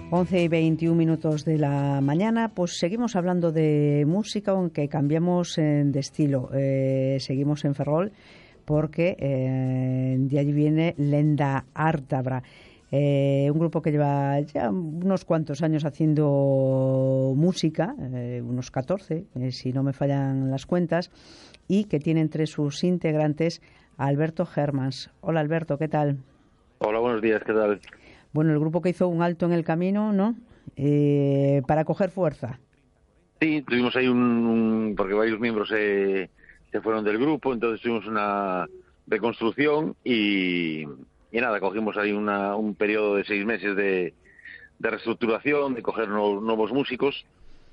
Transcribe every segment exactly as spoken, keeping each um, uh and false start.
once y veintiún minutos de la mañana, pues seguimos hablando de música, aunque cambiamos de estilo. Eh, seguimos en Ferrol porque eh, de allí viene Lenda Ártabra, eh, un grupo que lleva ya unos cuantos años haciendo música, eh, unos catorce, eh, si no me fallan las cuentas, y que tiene entre sus integrantes a Alberto Hermans. Hola Alberto, ¿qué tal? Hola, buenos días, ¿qué tal? Bueno, el grupo que hizo un alto en el camino, ¿no? Eh, para coger fuerza. Sí, tuvimos ahí un... un porque varios miembros se, se fueron del grupo, entonces tuvimos una reconstrucción y, y nada, cogimos ahí una, un periodo de seis meses de, de reestructuración, de coger nuevos, nuevos músicos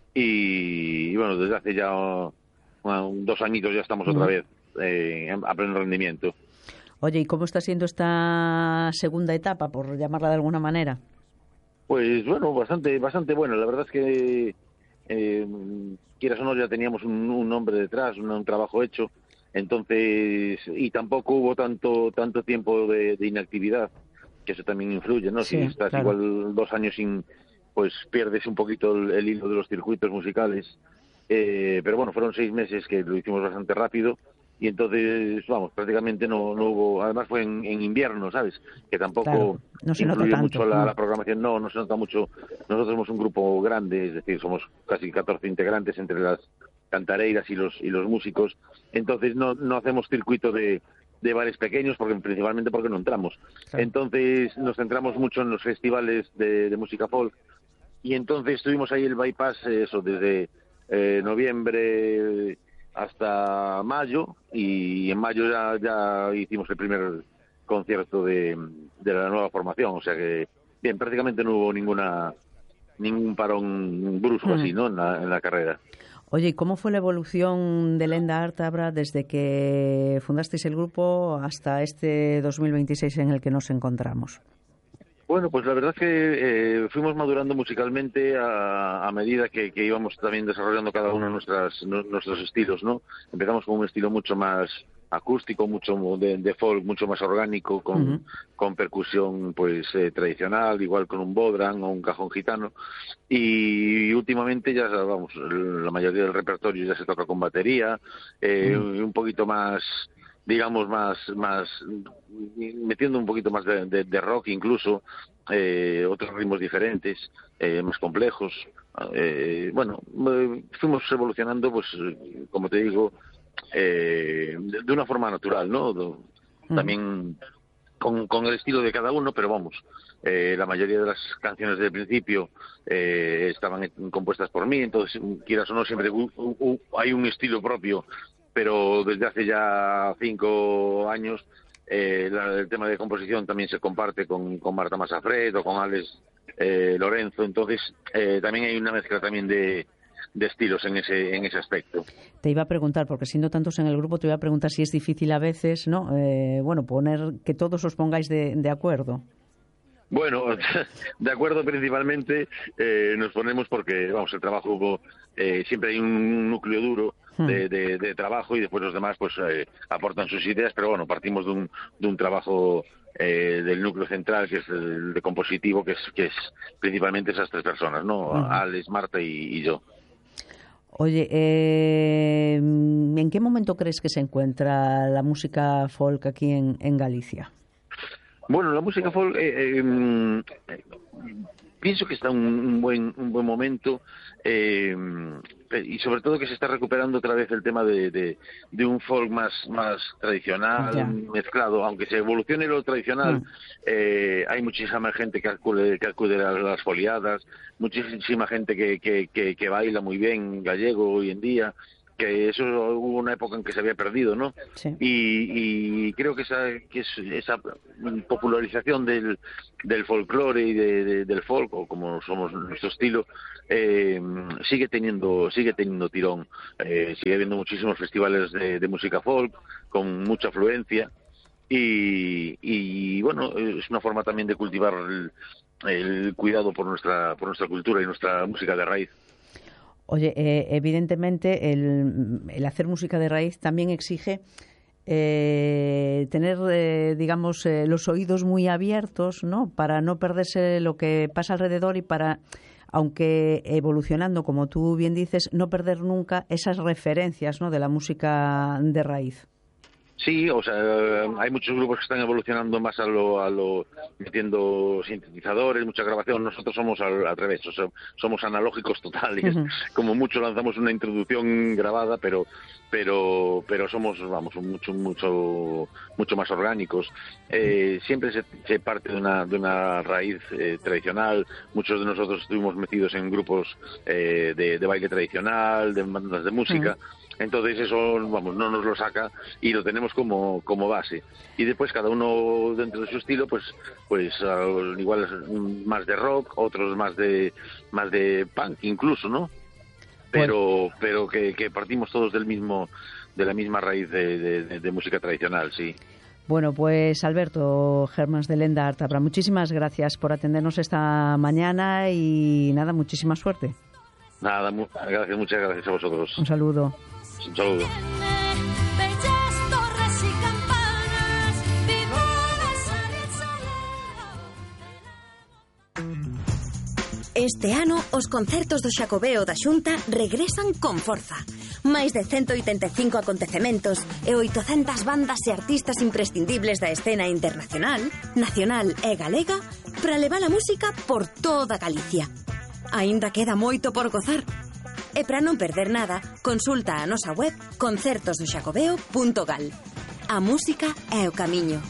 y, y bueno, desde hace ya bueno, dos añitos ya estamos otra vez eh, a pleno rendimiento. Oye, ¿y cómo está siendo esta segunda etapa, por llamarla de alguna manera? Pues bueno, bastante bastante bueno. La verdad es que, eh, quieras o no, ya teníamos un, un nombre detrás, un, un trabajo hecho. Entonces, y tampoco hubo tanto tanto tiempo de, de inactividad, que eso también influye, ¿no? Sí, si estás claro. igual dos años sin, pues pierdes un poquito el, el hilo de los circuitos musicales. Eh, pero bueno, fueron seis meses que lo hicimos bastante rápido. Y entonces, vamos, prácticamente no, no hubo... Además fue en, en invierno, ¿sabes? Que tampoco Claro, no se nota influye tanto. mucho la, la programación. No, no se nota mucho. Nosotros somos un grupo grande, es decir, somos casi catorce integrantes entre las cantareiras y los y los músicos. Entonces no no hacemos circuito de, de bares pequeños, porque principalmente porque no entramos. Claro. Entonces nos centramos mucho en los festivales de, de música folk. Y entonces tuvimos ahí el bypass, eso, desde eh, noviembre hasta mayo, y en mayo ya, ya hicimos el primer concierto de, de la nueva formación, o sea que bien, prácticamente no hubo ninguna ningún parón brusco mm. así, ¿no? En la, en la carrera. Oye, ¿y cómo fue la evolución de Lenda Ártabra desde que fundasteis el grupo hasta este dos mil veintiséis en el que nos encontramos? Bueno, pues la verdad es que eh, fuimos madurando musicalmente a, a medida que, que íbamos también desarrollando cada uno de nuestras, no, nuestros estilos, ¿no? Empezamos con un estilo mucho más acústico, mucho de, de folk, mucho más orgánico, con, uh-huh. con percusión pues eh, tradicional, igual con un bodhrán o un cajón gitano. Y últimamente ya, vamos, la mayoría del repertorio ya se toca con batería, eh, uh-huh. un poquito más... digamos más más metiendo un poquito más de, de, de rock incluso, eh, otros ritmos diferentes, eh, más complejos. Eh, bueno, eh, fuimos evolucionando, pues como te digo, eh, de, de una forma natural, ¿no? También con, con el estilo de cada uno, pero vamos, eh, la mayoría de las canciones del principio eh, estaban compuestas por mí, entonces quieras o no siempre uh, uh, uh, hay un estilo propio. Pero desde hace ya cinco años eh, la, el tema de composición también se comparte con, con Marta Masafred o con Alex eh, Lorenzo, entonces eh, también hay una mezcla también de, de estilos en ese en ese aspecto. Te iba a preguntar, porque siendo tantos en el grupo, te iba a preguntar si es difícil a veces, ¿no? Eh, bueno, poner que todos os pongáis de, de acuerdo. Bueno, de acuerdo principalmente eh, nos ponemos porque, vamos, el trabajo eh, siempre hay un núcleo duro de, de, de trabajo y después los demás pues eh, aportan sus ideas, pero bueno, partimos de un, de un trabajo eh, del núcleo central, que es el de compositivo, que es, que es principalmente esas tres personas, ¿no? Uh-huh. Alex, Marta y, y yo. Oye, eh, ¿en qué momento crees que se encuentra la música folk aquí en, en Galicia? Bueno, la música folk eh, eh, eh, pienso que está en un, un buen un buen momento, eh, y sobre todo que se está recuperando otra vez el tema de, de, de un folk más más tradicional, ya. mezclado, aunque se evolucione lo tradicional. Mm. Eh, hay muchísima gente que acude que acude a las foliadas, muchísima gente que, que, que, que baila muy bien gallego hoy en día, que eso hubo una época en que se había perdido, ¿no? Sí. Y, y creo que esa que es, esa popularización del, del folclore y de, de, del folk, o como somos nuestro estilo, eh, sigue teniendo sigue teniendo tirón. Eh, sigue habiendo muchísimos festivales de, de música folk con mucha afluencia y, y bueno, es una forma también de cultivar el, el cuidado por nuestra por nuestra cultura y nuestra música de raíz. Oye, eh, evidentemente el, el hacer música de raíz también exige eh, tener, eh, digamos, eh, los oídos muy abiertos, ¿no? Para no perderse lo que pasa alrededor y para, aunque evolucionando, como tú bien dices, no perder nunca esas referencias, ¿no? De la música de raíz. Sí, o sea, hay muchos grupos que están evolucionando más a lo, a lo metiendo sintetizadores, mucha grabación. Nosotros somos al, al revés, o sea, somos analógicos totales. Uh-huh. Como mucho lanzamos una introducción grabada, pero pero pero somos, vamos, mucho mucho mucho más orgánicos. Eh, siempre se, se parte de una de una raíz eh, tradicional. Muchos de nosotros estuvimos metidos en grupos eh, de, de baile tradicional, de bandas de música. Uh-huh. Entonces eso, vamos, no nos lo saca y lo tenemos como como base. Y después cada uno dentro de su estilo, pues pues uh, igual más de rock, otros más de más de punk incluso, ¿no? Pero pues, pero que, que partimos todos del mismo de la misma raíz de, de, de música tradicional, sí. Bueno, pues Alberto Germans de Lenda Artabra, muchísimas gracias por atendernos esta mañana y nada, muchísima suerte. Nada, mu- gracias, muchas gracias a vosotros. Un saludo. Un saludo. Este ano, os concertos do Xacobeo da Xunta regresan con forza. Máis de ciento oitenta e cinco acontecementos e oitocentas bandas e artistas imprescindibles da escena internacional, nacional e galega para levar a música por toda Galicia. Aínda queda moito por gozar. E para non perder nada, consulta a nosa web concertos do xacobeo punto gal. A música é o camiño.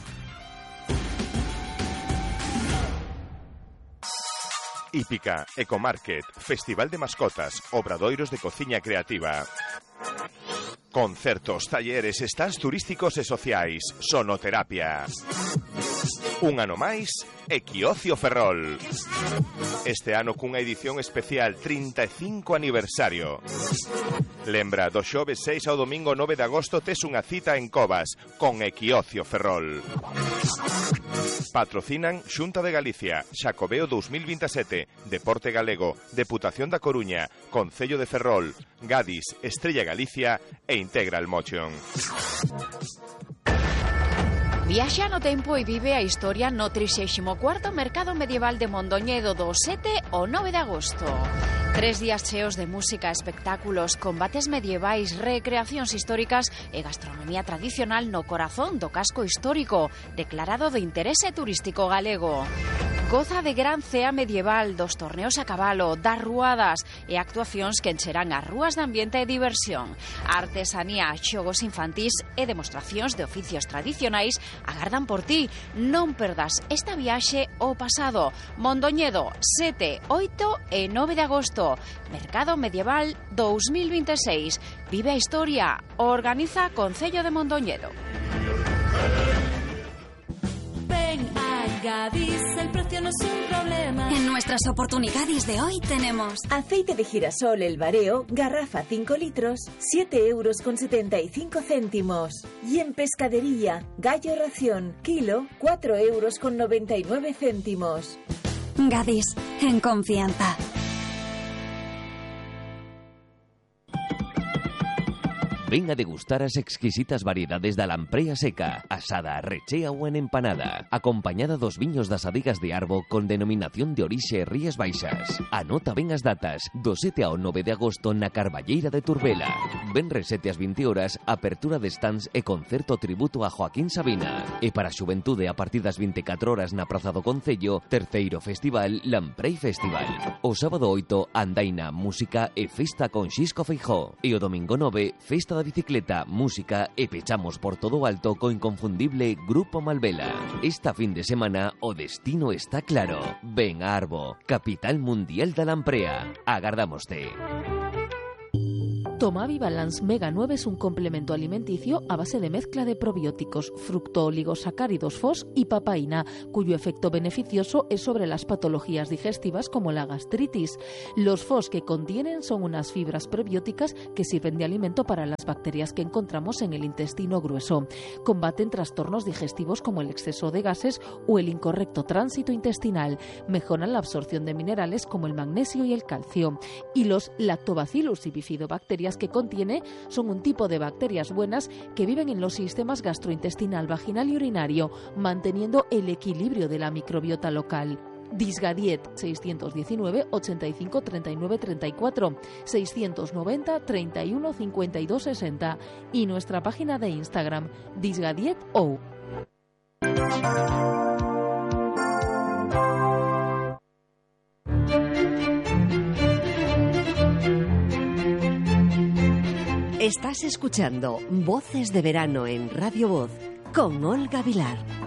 Hípica, Ecomarket, Festival de Mascotas, Obradoiros de Cociña Creativa. Concertos, talleres, stands turísticos e sociais, sonoterapia. Un ano máis, Equiocio Ferrol. Este ano cunha edición especial trinta e cinco aniversario. Lembra, do xoves seis ao domingo nove de agosto tes unha cita en Covas con Equiocio Ferrol. Patrocinan Xunta de Galicia, Xacobeo dos mil veintisiete, Deporte Galego, Deputación da Coruña, Concello de Ferrol, Gadis, Estrella Galicia e Integral Motion. Viaxa no tempo e vive a historia no trixésimo cuarto Mercado Medieval de Mondoñedo do sete ao nove de agosto. Tres días cheos de música, espectáculos, combates medievais, recreacións históricas e gastronomía tradicional no corazón do casco histórico, declarado de interese turístico galego. Goza de gran cea medieval, dos torneos a cabalo, das ruadas e actuacións que encherán as rúas de ambiente e diversión. Artesanía, xogos infantís e demostracións de oficios tradicionais agardan por ti. Non perdas esta viaxe ao pasado. Mondoñedo, sete, oito e nove de agosto. Mercado Medieval dos mil veintiséis. Vive a historia. Organiza Concello de Mondoñedo. Ven a Gadis, el precio no es un problema. En nuestras oportunidades de hoy tenemos aceite de girasol El Bareo, garrafa cinco litros, siete euros con setenta y cinco céntimos. Y en pescadería, gallo ración, kilo, cuatro euros con noventa y nueve céntimos. Gadis, en confianza. Ven a degustar as exquisitas variedades da lamprea seca, asada, rechea ou en empanada, acompañada dos viños das adigas de Arbo con denominación de orixe Rías Baixas. Anota ben as datas, do sete ao nove de agosto na Carballeira de Turbela. Venres sete ás vinte horas, apertura de stands e concerto tributo a Joaquín Sabina. E para a xuventude a partir das vinte e catro horas na Praza do Concello, terceiro festival Lamprei Festival. O sábado oito, andaina, música e festa con Xisco Feijó. E o domingo nove, festa da bicicleta, música e pechamos por todo o alto co inconfundible Grupo Malvela. Esta fin de semana o destino está claro. Ven a Arbo, capital mundial da lamprea. Agardámoste. Tomavi Balance Mega nueve es un complemento alimenticio a base de mezcla de probióticos, fructooligosacáridos F O S y papaína, cuyo efecto beneficioso es sobre las patologías digestivas como la gastritis. Los F O S que contienen son unas fibras prebióticas que sirven de alimento para las bacterias que encontramos en el intestino grueso. Combaten trastornos digestivos como el exceso de gases o el incorrecto tránsito intestinal. Mejoran la absorción de minerales como el magnesio y el calcio. Y los lactobacillus y bifidobacterias bacterias que contiene son un tipo de bacterias buenas que viven en los sistemas gastrointestinal, vaginal y urinario, manteniendo el equilibrio de la microbiota local. Disgadiet seiscientos diecinueve ochenta y cinco treinta y nueve treinta y cuatro, seiscientos noventa treinta y uno cincuenta y dos sesenta y nuestra página de Instagram disgadietou. Estás escuchando Voces de Verano en Radio Voz con Olga Vilar.